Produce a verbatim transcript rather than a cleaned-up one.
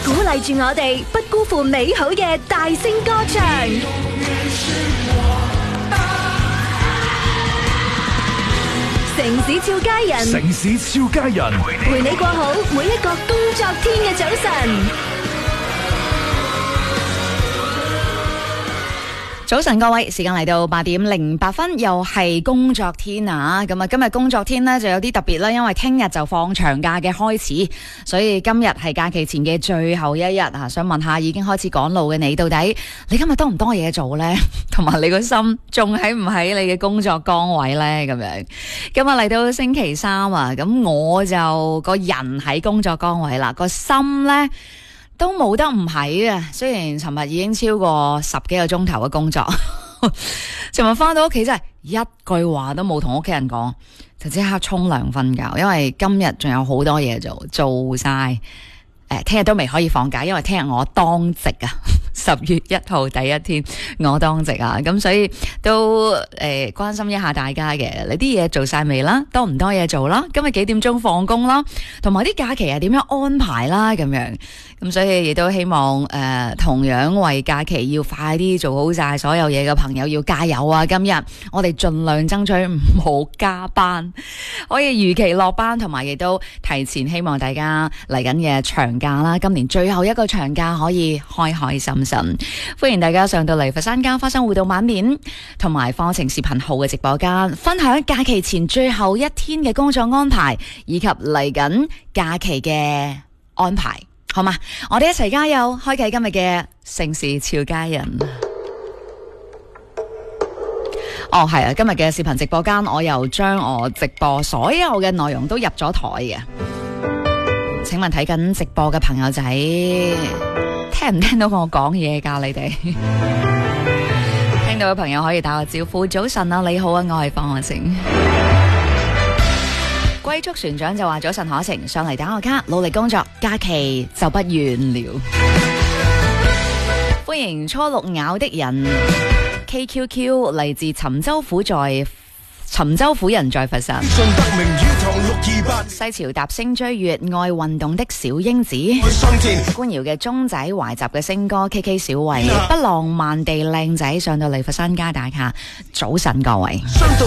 鼓勵住我哋不辜負美好嘅大聲歌唱。城市俏佳人， 城市俏佳人， 陪你過好每一個工作天嘅早晨。 早晨各位，時間嚟到八點零八分，又係工作天啊！咁啊，今日工作天呢就有啲特別啦，因為聽日就放長假嘅開始，所以今日係假期前嘅最後一日啊！想問下已經開始趕路嘅你，到底你今日多唔多嘢做呢？同埋你個心仲喺唔喺你嘅工作崗位呢？咁樣今日嚟到星期三啊，咁我就個人喺工作崗位啦，個心呢都冇得唔喺啊！雖然尋日已經超過十幾個鐘頭嘅工作，尋日翻到屋企真係一句話都冇同屋企人講，就即刻沖涼瞓覺，因為今日仲有好多嘢做，做晒誒，聽日都未可以放假，因為聽日我當值啊！十月一號第一天我當值啊，咁所以都誒、呃、關心一下大家嘅，你啲嘢做晒未啦？多唔多嘢做啦？今日幾點鐘放工啦？同埋啲假期係點樣安排啦？咁樣咁所以亦都希望誒、呃、同樣為假期要快啲做好晒所有嘢嘅朋友要加油啊！今日我哋盡量爭取唔好加班，可以如期落班，同埋亦都提前希望大家嚟緊嘅長假啦，今年最後一個長假可以開開心心。歡迎大家上到嚟佛山家花生互動版面同埋課程視頻號嘅直播間，分享假期前最後一天嘅工作安排，以及嚟緊假期嘅安排，好嘛？我哋一齊加油，開啟今日嘅城市俏佳人。哦，係啊，今日嘅視頻直播間，我又將我直播所有嘅內容都入咗台嘅。請問睇緊直播嘅朋友仔，聽唔聽到我講嘢㗎？你哋聽到嘅朋友可以打個招呼。早晨啊，你好啊，我係方可晴。歸宿船長就話早晨可晴，上嚟打個卡，努力工作，假期就不遠了。歡迎初六咬的人 K Q Q 嚟自尋州府在。尋州府人在佛山，西樵踏星追月，愛運動的小英子，官窯嘅鐘仔，懷集嘅星歌 K K 小慧，不浪漫地靚仔上到嚟佛山加大卡，早晨各位。